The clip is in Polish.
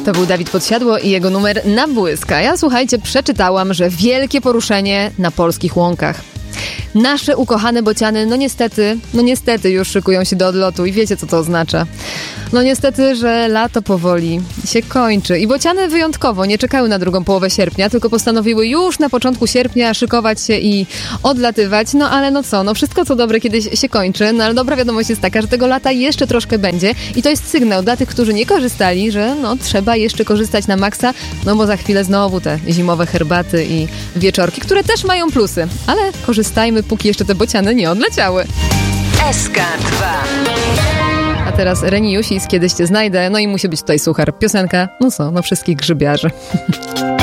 To był Dawid Podsiadło i jego numer Na błysk. A ja, słuchajcie, przeczytałam, że wielkie poruszenie na polskich łąkach. Nasze ukochane bociany, no niestety już szykują się do odlotu i wiecie, co to oznacza. No niestety, że lato powoli się kończy i bociany wyjątkowo nie czekały na drugą połowę sierpnia, tylko postanowiły już na początku sierpnia szykować się i odlatywać. No ale no co, no wszystko co dobre kiedyś się kończy, no ale dobra wiadomość jest taka, że tego lata jeszcze troszkę będzie i to jest sygnał dla tych, którzy nie korzystali, że no trzeba jeszcze korzystać na maksa, no bo za chwilę znowu te zimowe herbaty i wieczorki, które też mają plusy, ale korzystajmy, póki jeszcze te bociany nie odleciały. SK2. A teraz Reni Jusis, Kiedyś cię znajdę, no i musi być tutaj suchar. Piosenka, no co, no wszystkich grzybiarzy.